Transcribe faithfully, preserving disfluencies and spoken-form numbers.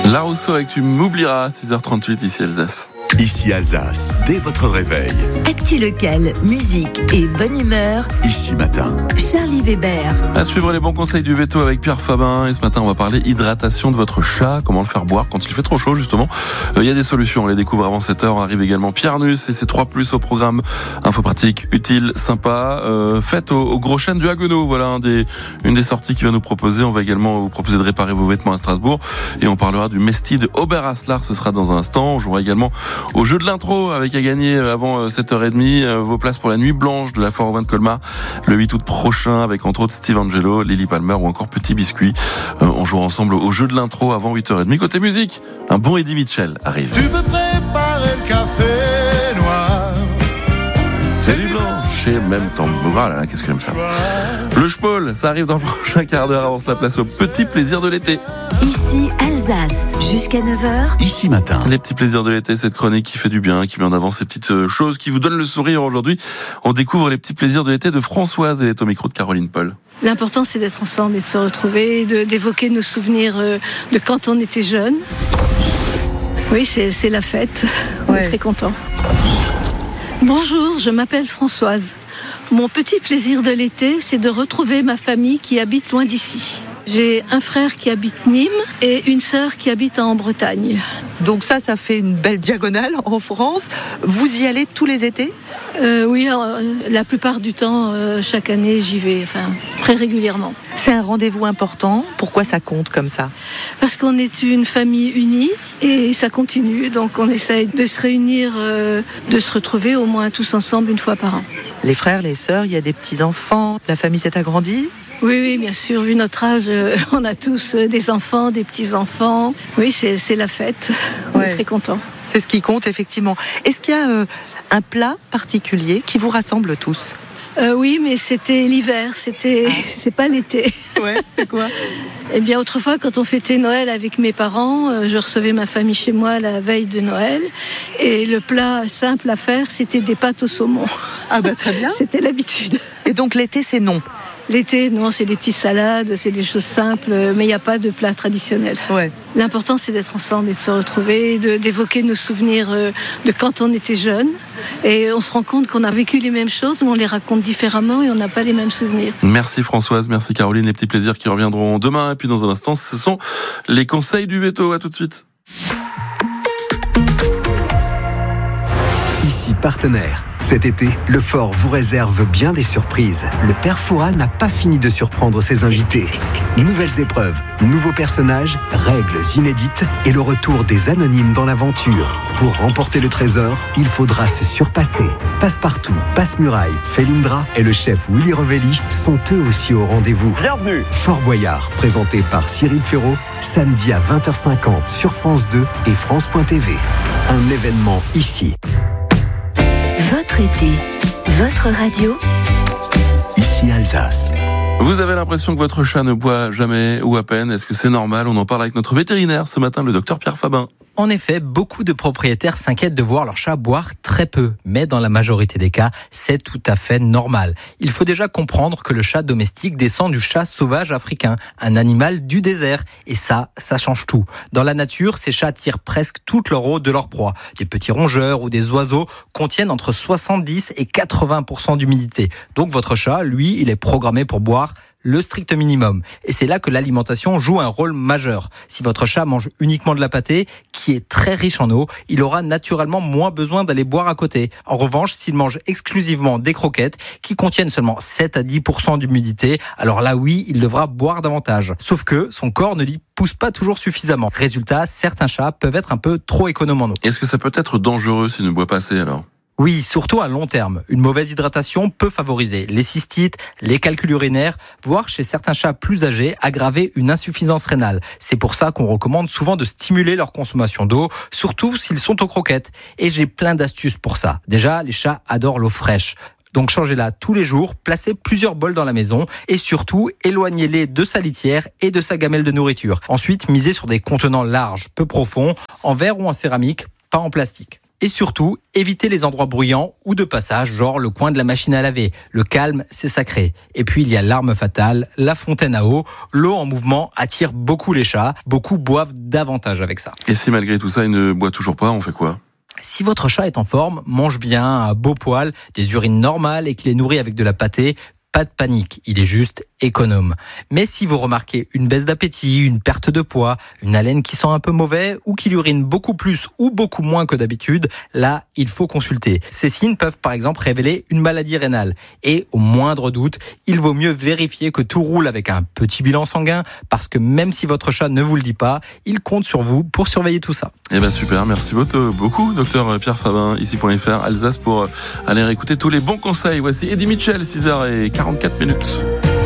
La Rousseau avec Tu m'oublieras, six heures trente-huit, ici Alsace. Ici Alsace, dès votre réveil. Actu local, musique et bonne humeur. Ici Matin. Charlie Weber. À suivre les bons conseils du veto avec Pierre Fabin. Et ce matin, on va parler hydratation de votre chat. Comment le faire boire quand il fait trop chaud, justement. Il euh, y a des solutions, on les découvre avant sept heures. Arrive également Pierre Nuss et ses trois plus au programme. Info pratique, utile, sympa. Euh, faites au, au Gros Chêne du Haguenau. Voilà un des, une des sorties qu'il va nous proposer. On va également vous proposer de réparer vos vêtements à Strasbourg. Et on parlera du Mesti de Oberaslar. Ce sera dans un instant. On jouera également au jeu de l'intro avec à gagner avant sept heures trente vos places pour la nuit blanche de la Foire au Vin de Colmar le huit août prochain avec entre autres Steve Angelo, Lily Palmer ou encore Petit Biscuit. Euh, on jouera ensemble au jeu de l'intro avant huit heures trente. Côté musique, un bon Eddie Mitchell arrive. Tu peux préparer le café noir. C'est du blanc chez même temps. Voilà, là, qu'est-ce que j'aime ça. Le Schmoll, ça arrive dans le prochain quart d'heure. Avance la place au petit plaisir de l'été. Ici Alsace, jusqu'à neuf heures. Ici Matin. Les petits plaisirs de l'été, cette chronique qui fait du bien, qui met en avant ces petites choses qui vous donnent le sourire aujourd'hui. On découvre les petits plaisirs de l'été de Françoise et elle est au micro de Caroline Paul. L'important, c'est d'être ensemble et de se retrouver, de, d'évoquer nos souvenirs de quand on était jeune. Oui, c'est, c'est la fête. On ouais. est très contents. Bonjour, je m'appelle Françoise. Mon petit plaisir de l'été, c'est de retrouver ma famille qui habite loin d'ici. J'ai un frère qui habite Nîmes et une sœur qui habite en Bretagne. Donc ça, ça fait une belle diagonale en France. Vous y allez tous les étés ? euh, Oui, euh, la plupart du temps, euh, chaque année, j'y vais, enfin, très régulièrement. C'est un rendez-vous important. Pourquoi ça compte comme ça ? Parce qu'on est une famille unie et ça continue. Donc on essaye de se réunir, euh, de se retrouver au moins tous ensemble une fois par an. Les frères, les sœurs, il y a des petits-enfants. La famille s'est agrandie ? Oui, oui, bien sûr. Vu notre âge, euh, on a tous euh, des enfants, des petits-enfants. Oui, c'est, c'est la fête. On ouais. est très contents. C'est ce qui compte, effectivement. Est-ce qu'il y a euh, un plat particulier qui vous rassemble tous ? Euh, oui, mais c'était l'hiver, c'était, ah. c'est pas l'été. Ouais, c'est quoi ? Eh bien, autrefois, quand on fêtait Noël avec mes parents, euh, je recevais ma famille chez moi la veille de Noël. Et le plat simple à faire, c'était des pâtes au saumon. Ah bah très bien. C'était l'habitude. Et donc l'été, c'est non ? L'été, non, c'est des petites salades, c'est des choses simples, mais il n'y a pas de plat traditionnel. Ouais. L'important, c'est d'être ensemble et de se retrouver, de, d'évoquer nos souvenirs de quand on était jeune. Et on se rend compte qu'on a vécu les mêmes choses, mais on les raconte différemment et on n'a pas les mêmes souvenirs. Merci Françoise, merci Caroline. Les petits plaisirs qui reviendront demain. Et puis dans un instant, ce sont les conseils du veto. À tout de suite. Ici Partenaire. Cet été, le Fort vous réserve bien des surprises. Le père Fouras n'a pas fini de surprendre ses invités. Nouvelles épreuves, nouveaux personnages, règles inédites et le retour des anonymes dans l'aventure. Pour remporter le trésor, il faudra se surpasser. Passepartout, Passe-Muraille, Felindra et le chef Willy Revelli sont eux aussi au rendez-vous. Bienvenue. Fort Boyard, présenté par Cyril Ferraud, samedi à vingt heures cinquante sur France deux et France point T V. Un événement ici. Votre été, votre radio. Ici Alsace. Vous avez l'impression que votre chat ne boit jamais ou à peine. Est-ce que c'est normal ? On en parle avec notre vétérinaire ce matin, le docteur Pierre Fabin. En effet, beaucoup de propriétaires s'inquiètent de voir leur chat boire très peu. Mais dans la majorité des cas, c'est tout à fait normal. Il faut déjà comprendre que le chat domestique descend du chat sauvage africain, un animal du désert. Et ça, ça change tout. Dans la nature, ces chats tirent presque toute leur eau de leur proie. Des petits rongeurs ou des oiseaux contiennent entre soixante-dix et quatre-vingts pour cent d'humidité. Donc votre chat, lui, il est programmé pour boire le strict minimum. Et c'est là que l'alimentation joue un rôle majeur. Si votre chat mange uniquement de la pâtée, qui est très riche en eau, il aura naturellement moins besoin d'aller boire à côté. En revanche, s'il mange exclusivement des croquettes, qui contiennent seulement sept à dix pour cent d'humidité, alors là oui, il devra boire davantage. Sauf que son corps ne lui pousse pas toujours suffisamment. Résultat, certains chats peuvent être un peu trop économes en eau. Est-ce que ça peut être dangereux s'il ne boit pas assez alors ? Oui, surtout à long terme. Une mauvaise hydratation peut favoriser les cystites, les calculs urinaires, voire chez certains chats plus âgés, aggraver une insuffisance rénale. C'est pour ça qu'on recommande souvent de stimuler leur consommation d'eau, surtout s'ils sont aux croquettes. Et j'ai plein d'astuces pour ça. Déjà, les chats adorent l'eau fraîche. Donc changez-la tous les jours, placez plusieurs bols dans la maison et surtout éloignez-les de sa litière et de sa gamelle de nourriture. Ensuite, misez sur des contenants larges, peu profonds, en verre ou en céramique, pas en plastique. Et surtout, évitez les endroits bruyants ou de passage, genre le coin de la machine à laver. Le calme, c'est sacré. Et puis il y a l'arme fatale, la fontaine à eau. L'eau en mouvement attire beaucoup les chats. Beaucoup boivent davantage avec ça. Et si malgré tout ça, il ne boit toujours pas, on fait quoi ? Si votre chat est en forme, mange bien, un beau poil, des urines normales et qu'il est nourri avec de la pâtée, pas de panique, il est juste économe. Mais si vous remarquez une baisse d'appétit, une perte de poids, une haleine qui sent un peu mauvais ou qu'il urine beaucoup plus ou beaucoup moins que d'habitude, là, il faut consulter. Ces signes peuvent par exemple révéler une maladie rénale. Et au moindre doute, il vaut mieux vérifier que tout roule avec un petit bilan sanguin parce que même si votre chat ne vous le dit pas, il compte sur vous pour surveiller tout ça. Eh ben super, merci beaucoup, docteur Pierre Fabin, ici point F R, Alsace, pour aller réécouter tous les bons conseils. Voici Eddie Mitchell, six heures quarante-quatre minutes.